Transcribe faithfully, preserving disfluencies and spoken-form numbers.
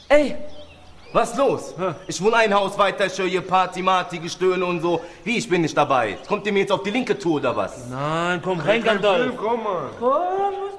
Ey, was los? Hä? Ich wohne ein Haus weiter, ich höre hier Party, Marty, Gestöhne und so. Wie, ich bin nicht dabei. Kommt ihr mir jetzt auf die linke Tour oder was? Nein, komm rein, Gandalf. Komm mal. Komm,